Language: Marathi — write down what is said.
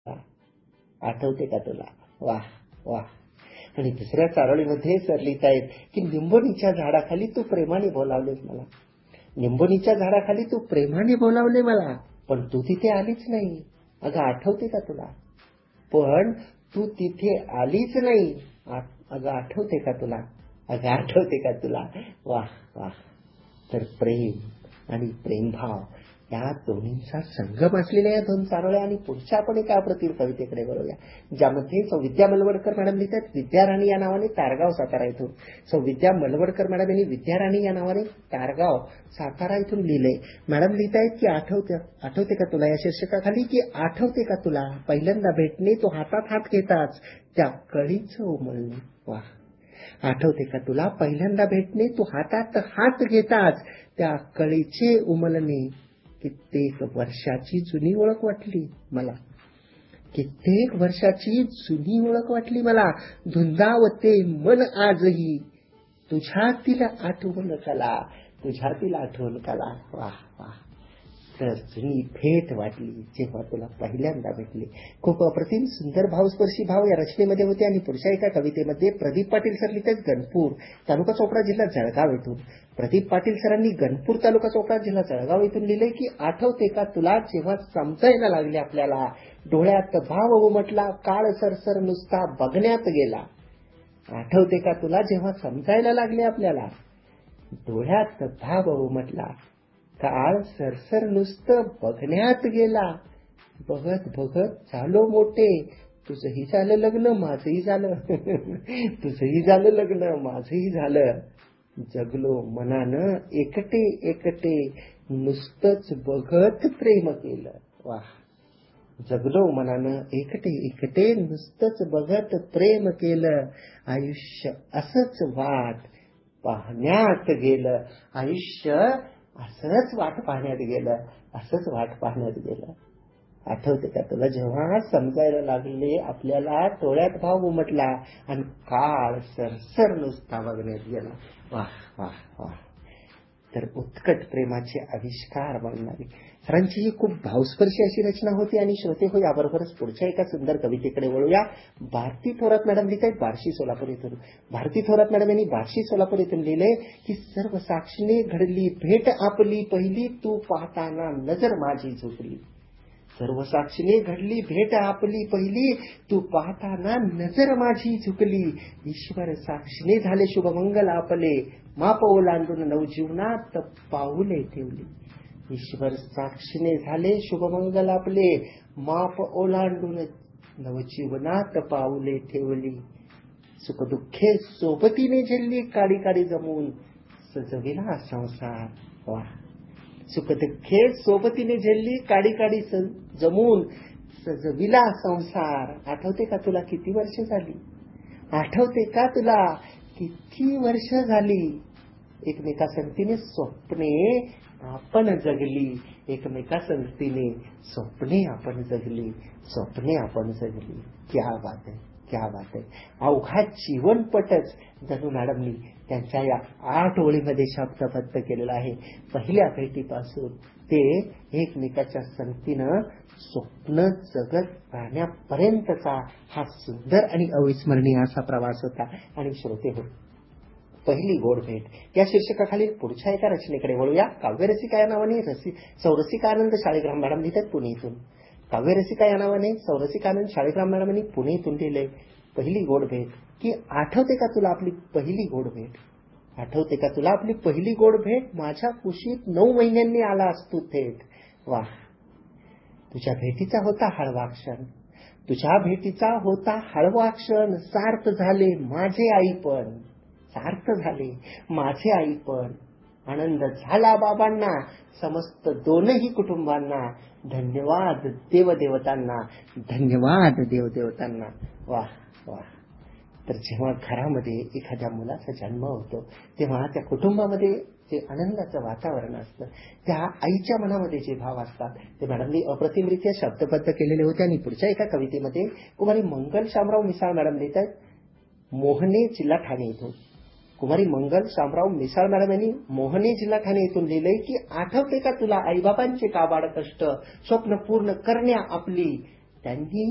आठवते का तुला? वाह वाह. आणि दुसऱ्या चारोळीमध्ये सर लिहितायत की निंबोनीच्या झाडाखाली तू प्रेमाने बोलावलेस मला. निंबोनीच्या झाडाखाली तू प्रेमाने बोलावले मला, पण तू तिथे आलीच नाही. अगं आठवते का तुला? पण तू तिथे आलीच नाही. अगं आठवते का तुला? अगं आठवते का तुला? वाह वाह. तर प्रेम आणि प्रेमभाव या दोन्हींचा संगम असलेल्या या दोन चारोळ्या. आणि पुढच्या आपण एका अप्रतिम कवितेकडे वळूया, ज्यामध्ये सौविद्या मलवडकर मॅडम लिहितात विद्याराणी या नावाने तारगाव सातारा इथून. सौविद्या मलवडकर मॅडम यांनी विद्याराणी या नावाने तारगाव सातारा इथून लिहिलंय. मॅडम लिहितायत की आठवते का तुला या शीर्षकाखाली, की आठवते का तुला पहिल्यांदा भेटणे तो हातात हात घेताच त्या कळीचं उमलणे. वाह. आठवते का तुला पहिल्यांदा भेटणे तू हातात हात घेताच त्या कळीचे उमलणे. कित्येक वर्षाची जुनी ओळख वाटली मला. कित्येक वर्षाची जुनी ओळख वाटली मला. धुंदावते मन आजही तुझ्यातील आठवण कला, तुझ्यातील आठवण कला. वाह वाह. तर जुनी भेट वाटली जेव्हा तुला पहिल्यांदा भेटली. खूप अप्रतिम सुंदर भावस्पर्शी भाव या रचनेमध्ये होते. आणि पुढच्या एका कवितेमध्ये प्रदीप पाटील सर लिहितात गणपूर तालुका चोपडा जिल्हा जळगाव येथून. प्रदीप पाटील सरांनी गणपूर तालुका चोपडा जिल्हा जळगाव येथून लिहिले की आठवते का तुला जेव्हा समजायला लागले आपल्याला, डोळ्यात भाव उमटला काळ सरसर नुसता बघण्यात गेला. आठवते का तुला जेव्हा समजायला लागले आपल्याला, डोळ्यात भाव उमटला काळ सरसर नुसतं बघण्यात गेला. बघत बघत झालो मोठे, तुझंही झालं लग्न माझंही झालं तुझंही झालं लग्न माझंही झालं. जगलो मनानं एकटे एकटे नुसतंच बघत प्रेम केलं. वाह. जगलो मनानं एकटे एकटे नुसतंच बघत प्रेम केलं. आयुष्य असंच वाट पाहण्यात गेलं. आयुष्य असंच वाट पाहण्यात गेलं. असंच वाट पाहण्यात गेलं. आठवते का तुला जेव्हा समजायला लागले आपल्याला, डोळ्यात भाव उमटला आणि काळ सरसर नुसता बघण्यात गेला. वाह वाह वाह. तर उत्कट प्रेमाचे आविष्कार बनणारी सरांची ही खूप भावस्पर्शी अशी रचना होती. आणि श्रोते हो, याबरोबरच पुढच्या एका सुंदर कवितेकडे वळूया. भारती थोरात मॅडम लिहित आहेत बार्शी सोलापूर इथून. भारती थोरात मॅडम यांनी बार्शी सोलापूर इथून लिहिले की सर्व साक्षीने घडली भेट आपली पहिली, तू पाहताना नजर माझी झुकली. सर्व साक्षीने घडली भेट आपली पहिली, तू पाहताना नजर माझी झुकली. ईश्वर साक्षीने झाले शुभमंगल आपले, माप ओलांडून नवजीवनात पाऊले ठेवली. ईश्वर साक्षीने झाले शुभमंगल आपले, माप ओलांडून नवजीवनात पाऊले ठेवली. सुखदुःखे सोबतीने झेलली काडी काडी जमून सजविला संसार. वाह. सुखदुःखे सोबतीने झेलली काडी काडी जमून सजविला संसार. आठवते का तुला किती वर्ष झाली? आठवते का तुला किती वर्ष झाली? एकमेका संगतीने स्वप्ने आपण जगली. एकमेका संगतीने स्वप्ने आपण जगली. स्वप्ने आपण जगली. क्या बात आहे, क्या बात आहे. अवघा जीवनपटच जणू मॅडमनी त्यांच्या या 8 ओळीमध्ये शब्दबद्ध केलेला आहे. पहिल्या भेटीपासून ते एकमेकाच्या संगतीनं स्वप्न जगत राहण्यापर्यंतचा हा सुंदर आणि अविस्मरणीय असा प्रवास होता. आणि श्रोते हो, पहिली गोड भेट या शीर्षकाखालील पुढच्या एका रचनेकडे वळूया. काव्यरसिका या नावाने सौरसिकानंद शाळीग्राम मॅडम लिहितात पुणे इथून. काव्यरसिका या नावाने सौरसिकानंद शाळीग्राम मॅडमांनी पुणे इथून लिहिले पहिली गोड भेट की आठवते का तुला आपली पहिली गोड भेट. आठवते का तुला आपली पहिली गोड भेट, माझ्या कुशीत 9 महिन्यांनी आलास तू थेट. वाह. तुझ्या भेटीचा होता हळवा क्षण, तुझ्या भेटीचा होता हळवा क्षण, सार्थ झाले माझे आई पण, सार्थ झाले माझे आई पण. आनंद झाला बाबांना, समस्त दोनही कुटुंबांना. धन्यवाद देवदेवतांना, धन्यवाद देवदेवतांना. वाह वाह. तर जेव्हा घरामध्ये एखाद्या मुलाचा जन्म होतो तेव्हा त्या कुटुंबामध्ये जे आनंदाचं वातावरण असतं, त्या आईच्या मनामध्ये जे भाव असतात ते मॅडमनी अप्रतिमरित्या शब्दबद्ध केलेले होते. आणि पुढच्या एका कवितेमध्ये कुमारी मंगल शामराव मिसाळ मॅडम लिहित आहेत मोहने जिल्हा ठाणे इथून. कुमारी मंगल शामराव मिसाळ मॅडम यांनी मोहने जिल्हा ठाणे येथून लिहिलंय की आठवते का तुला आईबाबांचे काबाड कष्ट, स्वप्न पूर्ण करण्या आपली त्यांनी